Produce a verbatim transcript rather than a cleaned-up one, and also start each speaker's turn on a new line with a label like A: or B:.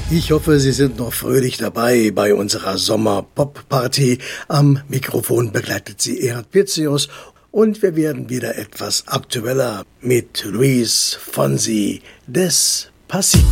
A: Ich hoffe, Sie sind noch fröhlich dabei bei unserer Sommer-Pop-Party. Am Mikrofon begleitet Sie Erhard Pitzius und wir werden wieder etwas aktueller mit Luis Fonsi Despacito.